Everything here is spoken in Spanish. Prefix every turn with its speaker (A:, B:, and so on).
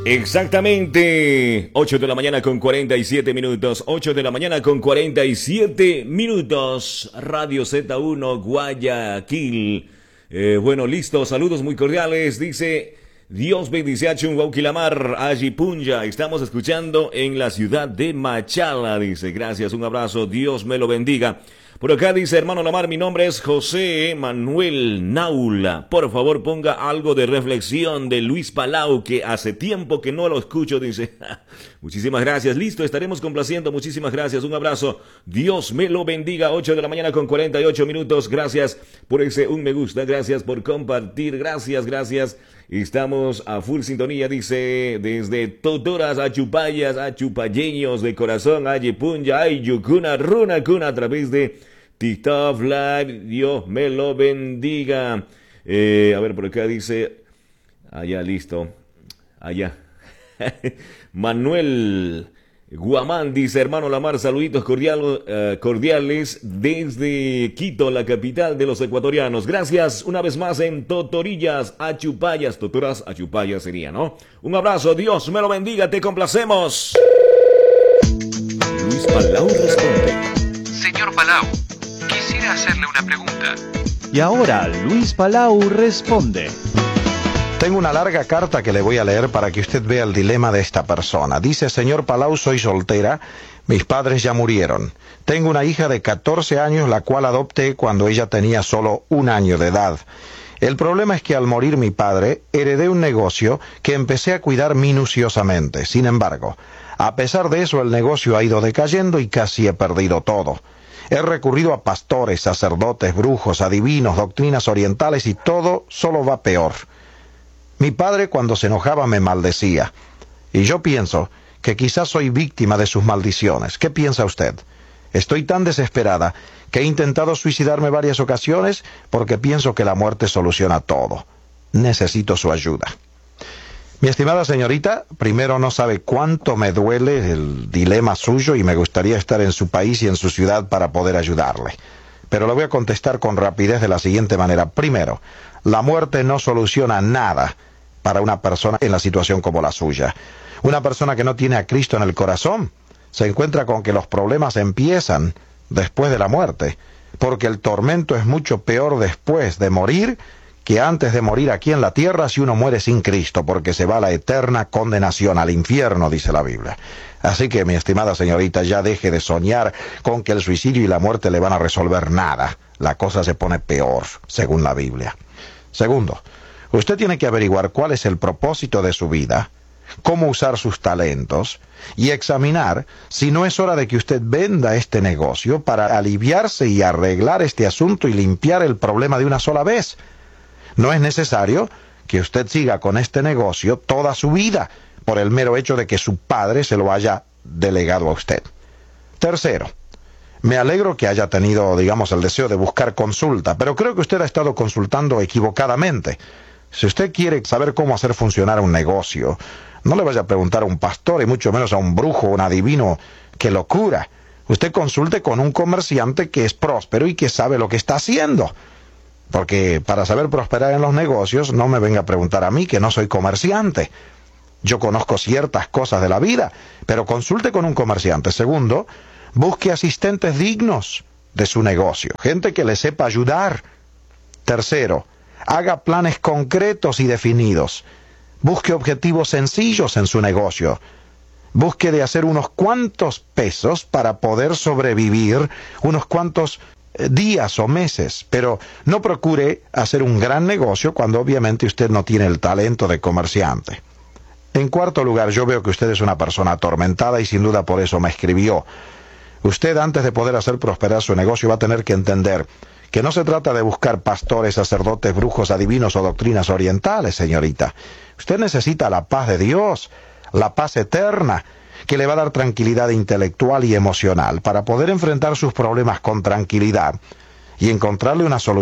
A: Exactamente, 8 de la mañana con 47 minutos, 8 de la mañana con 47 minutos, Radio Z1 Guayaquil. Bueno, listo, saludos muy cordiales, dice Dios bendice a Chunguauquilamar, Ajipunja, estamos escuchando en la ciudad de Machala, dice, gracias, un abrazo, Dios me lo bendiga. Por acá dice, hermano Lamar, mi nombre es José Manuel Naula. Por favor, ponga algo de reflexión de Luis Palau, que hace tiempo que no lo escucho, dice. Muchísimas gracias. Listo, estaremos complaciendo. Muchísimas gracias. Un abrazo. Dios me lo bendiga. 8 de la mañana con 48 minutos. Gracias por ese un me gusta. Gracias por compartir. Gracias. Estamos a full sintonía, dice, desde Totoras a Chupayas, a Chupayeños de corazón, a Yepunya, a Yucuna, Runa Cuna, a través de TikTok Live. Dios me lo bendiga. A ver, por acá dice, allá, listo, allá. Manuel Guamán dice, hermano Lamar, saluditos cordiales desde Quito, la capital de los ecuatorianos. Gracias una vez más en Totorillas, Achupayas, Totoras, Achupayas sería, ¿no? Un abrazo, Dios me lo bendiga, te complacemos. Luis Palau responde.
B: Señor Palau, quisiera hacerle una pregunta.
C: Y ahora Luis Palau responde.
D: Tengo una larga carta que le voy a leer para que usted vea el dilema de esta persona. Dice, señor Palau, soy soltera, mis padres ya murieron. Tengo una hija de 14 años, la cual adopté cuando ella tenía solo 1 año de edad. El problema es que al morir mi padre, heredé un negocio que empecé a cuidar minuciosamente. Sin embargo, a pesar de eso, el negocio ha ido decayendo y casi he perdido todo. He recurrido a pastores, sacerdotes, brujos, adivinos, doctrinas orientales y todo solo va peor. Mi padre cuando se enojaba me maldecía, y yo pienso que quizás soy víctima de sus maldiciones. ¿Qué piensa usted? Estoy tan desesperada que he intentado suicidarme varias ocasiones porque pienso que la muerte soluciona todo. Necesito su ayuda. Mi estimada señorita, primero no sabe cuánto me duele el dilema suyo y me gustaría estar en su país y en su ciudad para poder ayudarle. Pero le voy a contestar con rapidez de la siguiente manera. Primero, la muerte no soluciona nada para una persona en la situación como la suya. Una persona que no tiene a Cristo en el corazón se encuentra con que los problemas empiezan después de la muerte, porque el tormento es mucho peor después de morir que antes de morir aquí en la tierra si uno muere sin Cristo, porque se va a la eterna condenación, al infierno, dice la Biblia. Así que, mi estimada señorita, ya deje de soñar con que el suicidio y la muerte le van a resolver nada. La cosa se pone peor, según la Biblia. Segundo, usted tiene que averiguar cuál es el propósito de su vida, cómo usar sus talentos y examinar si no es hora de que usted venda este negocio para aliviarse y arreglar este asunto y limpiar el problema de una sola vez. No es necesario que usted siga con este negocio toda su vida por el mero hecho de que su padre se lo haya delegado a usted. Tercero, me alegro que haya tenido, digamos, el deseo de buscar consulta, pero creo que usted ha estado consultando equivocadamente. Si usted quiere saber cómo hacer funcionar un negocio, no le vaya a preguntar a un pastor y mucho menos a un brujo o un adivino que lo cura. Usted consulte con un comerciante que es próspero y que sabe lo que está haciendo. Porque para saber prosperar en los negocios, no me venga a preguntar a mí, que no soy comerciante. Yo conozco ciertas cosas de la vida, pero consulte con un comerciante. Segundo, busque asistentes dignos de su negocio, gente que le sepa ayudar. Tercero, haga planes concretos y definidos. Busque objetivos sencillos en su negocio. Busque de hacer unos cuantos pesos para poder sobrevivir unos cuantos días o meses, pero no procure hacer un gran negocio cuando obviamente usted no tiene el talento de comerciante. En cuarto lugar, yo veo que usted es una persona atormentada y sin duda por eso me escribió. Usted, antes de poder hacer prosperar su negocio, va a tener que entender que no se trata de buscar pastores, sacerdotes, brujos, adivinos o doctrinas orientales, señorita. Usted necesita la paz de Dios, la paz eterna, que le va a dar tranquilidad intelectual y emocional para poder enfrentar sus problemas con tranquilidad y encontrarle una solución